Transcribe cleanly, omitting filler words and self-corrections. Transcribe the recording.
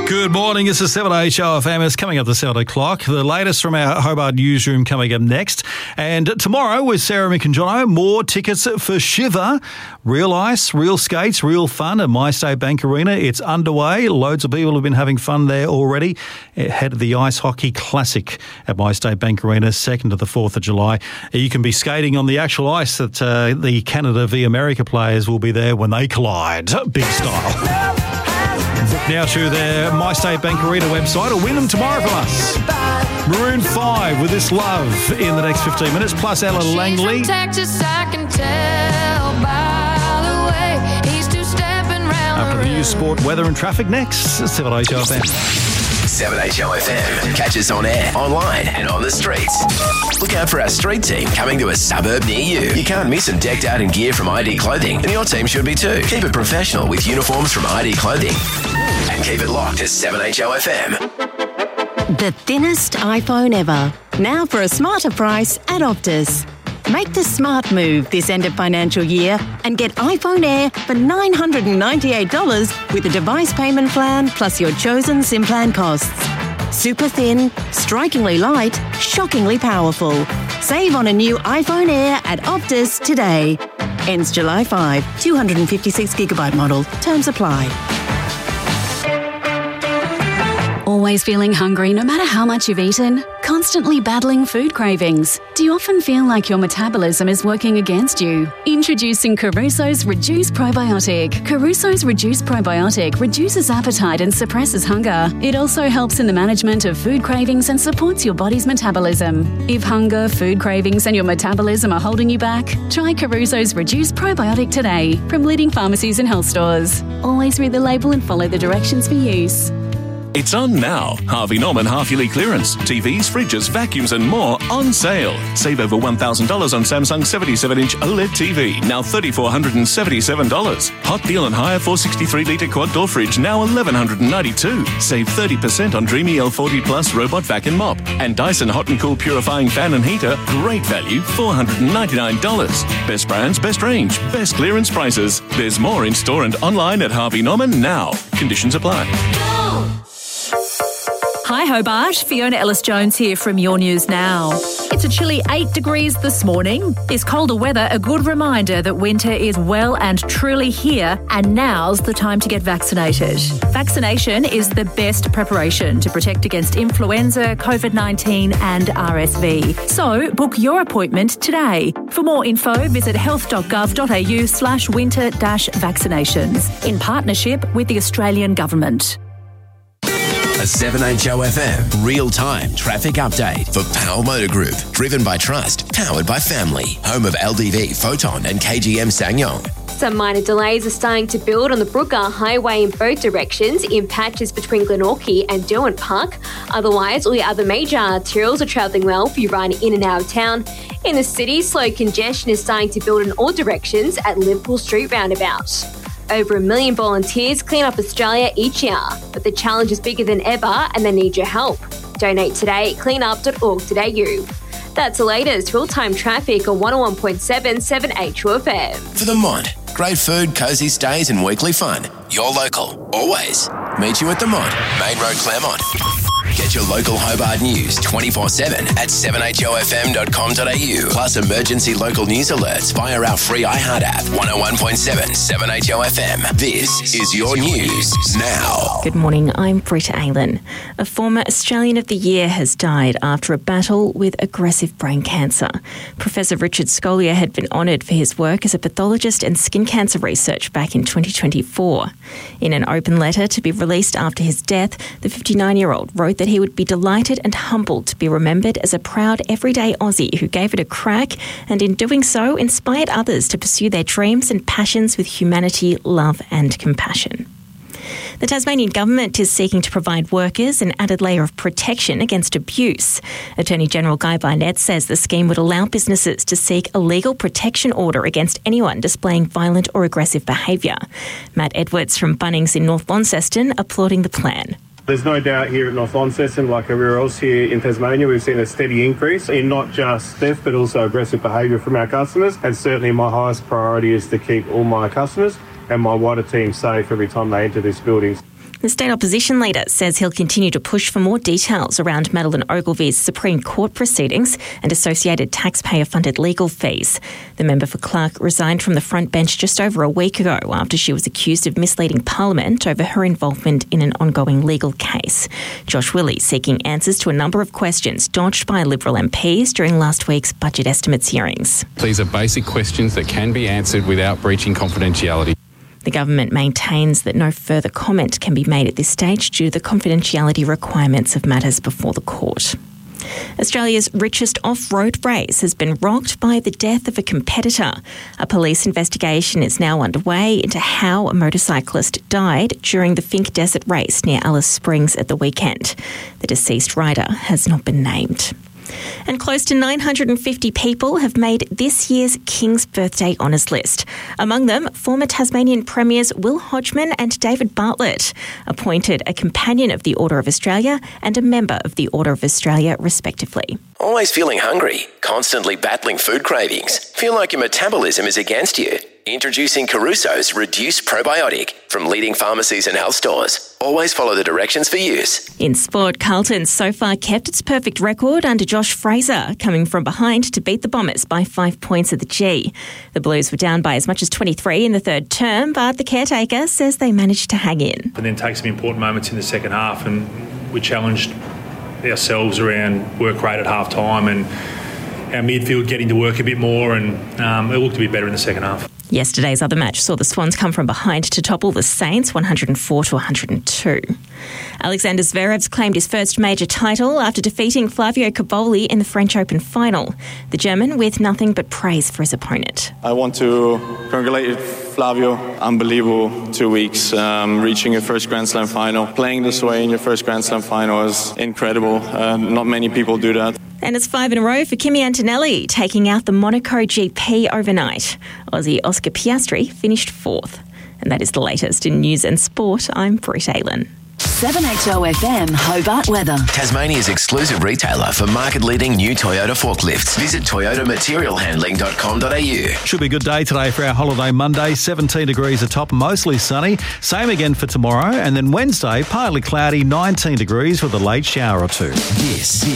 Good morning, it's the 7A Show FM. It's coming up to 7 o'clock. The latest from our Hobart newsroom coming up next. And tomorrow with Sarah Mick and Jono, more tickets for Shiver. Real ice, real skates, real fun at MyState Bank Arena. It's underway. Loads of people have been having fun there already. Ahead of the Ice Hockey Classic at MyState Bank Arena, 2nd to the 4th of July. You can be skating on the actual ice that the Canada v America players will be there when they collide. Big style. Now to their MyState Bank Arena website or win them tomorrow from us. Maroon 5 with This Love in the next 15 minutes, plus Ella Langley. After the news, sport, weather and traffic next. 7HO FM. 7HO FM. Catch us on air, online and on the streets. Look out for our street team coming to a suburb near you. You can't miss them decked out in gear from ID Clothing, and your team should be too. Keep it professional with uniforms from ID Clothing. And keep it locked to 7HO FM. The thinnest iPhone ever. Now for a smarter price at Optus. Make the smart move this end of financial year and get iPhone Air for $998 with a device payment plan plus your chosen SIM plan costs. Super thin, strikingly light, shockingly powerful. Save on a new iPhone Air at Optus today. Ends July 5, 256GB model. Terms apply. Always feeling hungry no matter how much you've eaten? Constantly battling food cravings? Do you often feel like your metabolism is working against you? Introducing Caruso's Reduce Probiotic. Caruso's Reduce Probiotic reduces appetite and suppresses hunger. It also helps in the management of food cravings and supports your body's metabolism. If hunger, food cravings and your metabolism are holding you back, try Caruso's Reduce Probiotic today from leading pharmacies and health stores. Always read the label and follow the directions for use. It's on now. Harvey Norman half-yearly clearance. TVs, fridges, vacuums and more on sale. Save over $1,000 on Samsung 77-inch OLED TV, now $3,477. Hot Deal and Hire 463-litre quad door fridge, now $1,192. Save 30% on Dreamy L40 Plus robot vac and mop. And Dyson Hot and Cool purifying fan and heater, great value, $499. Best brands, best range, best clearance prices. There's more in store and online at Harvey Norman now. Conditions apply. Hi Hobart, Fiona Ellis-Jones here from Your News Now. It's a chilly 8 degrees this morning. This colder weather a good reminder that winter is well and truly here, and now's the time to get vaccinated. Vaccination is the best preparation to protect against influenza, COVID-19 and RSV. So book your appointment today. For more info, visit health.gov.au/winter-vaccinations in partnership with the Australian Government. A 7HO FM real-time traffic update for Powell Motor Group. Driven by trust, powered by family. Home of LDV, Photon and KGM Ssangyong. Some minor delays are starting to build on the Brooker Highway in both directions in patches between Glenorchy and Derwent Park. Otherwise, all your other major arterials are travelling well for you riding in and out of town. In the city, slow congestion is starting to build in all directions at Liverpool Street roundabout. Over 1 million volunteers clean up Australia each year, but the challenge is bigger than ever and they need your help. Donate today at cleanup.org.au. That's the latest real-time traffic on 101.7 7HO FM. For the Mont, great food, cosy stays and weekly fun. You're local, always. Meet you at the Mont, Main Road, Claremont. Get your local Hobart news 24/7 at 7HOFM.com.au. Plus emergency local news alerts via our free iHeart app. 101.7 7HOFM. This is your news now. Good morning, I'm Britta Aylen. A former Australian of the Year has died after a battle with aggressive brain cancer. Professor Richard Scolyer had been honoured for his work as a pathologist and skin cancer research back in 2024. In an open letter to be released after his death, the 59-year-old wrote that he would be delighted and humbled to be remembered as a proud everyday Aussie who gave it a crack and in doing so inspired others to pursue their dreams and passions with humanity, love and compassion. The Tasmanian Government is seeking to provide workers an added layer of protection against abuse. Attorney General Guy Barnett says the scheme would allow businesses to seek a legal protection order against anyone displaying violent or aggressive behaviour. Matt Edwards from Bunnings in North Launceston applauding the plan. There's no doubt here at North Launceston, like everywhere else here in Tasmania, we've seen a steady increase in not just theft but also aggressive behaviour from our customers. And certainly my highest priority is to keep all my customers and my wider team safe every time they enter these buildings. The state opposition leader says he'll continue to push for more details around Madeleine Ogilvy's Supreme Court proceedings and associated taxpayer-funded legal fees. The member for Clark resigned from the front bench just over a week ago after she was accused of misleading Parliament over her involvement in an ongoing legal case. Josh Willey seeking answers to a number of questions dodged by Liberal MPs during last week's budget estimates hearings. These are basic questions that can be answered without breaching confidentiality. The government maintains that no further comment can be made at this stage due to the confidentiality requirements of matters before the court. Australia's richest off-road race has been rocked by the death of a competitor. A police investigation is now underway into how a motorcyclist died during the Finke Desert race near Alice Springs at the weekend. The deceased rider has not been named. And close to 950 people have made this year's King's Birthday Honours list. Among them, former Tasmanian Premiers Will Hodgman and David Bartlett, appointed a Companion of the Order of Australia and a Member of the Order of Australia, respectively. Always feeling hungry? Constantly battling food cravings? Feel like your metabolism is against you? Introducing Caruso's Reduced Probiotic from leading pharmacies and health stores. Always follow the directions for use. In sport, Carlton so far kept its perfect record under Josh Fraser, coming from behind to beat the Bombers by 5 points at the G. The Blues were down by as much as 23 in the third term, but the caretaker says they managed to hang in. And then take some important moments in the second half, and we challenged ourselves around work rate at half time and our midfield getting to work a bit more, and it looked a bit better in the second half. Yesterday's other match saw the Swans come from behind to topple the Saints 104-102. Alexander Zverev's claimed his first major title after defeating Flavio Cobolli in the French Open final. The German with nothing but praise for his opponent. I want to congratulate Flavio. Unbelievable 2 weeks, reaching your first Grand Slam final. Playing this way in your first Grand Slam final is incredible. Not many people do that. And it's 5 in a row for Kimi Antonelli, taking out the Monaco GP overnight. Aussie Oscar Piastri finished 4th. And that is the latest in news and sport. I'm Britt Aylan. 7HOFM Hobart weather. Tasmania's exclusive retailer for market-leading new Toyota forklifts. Visit toyotamaterialhandling.com.au. Should be a good day today for our holiday Monday. 17 degrees atop, mostly sunny. Same again for tomorrow. And then Wednesday, partly cloudy, 19 degrees with a late shower or two. This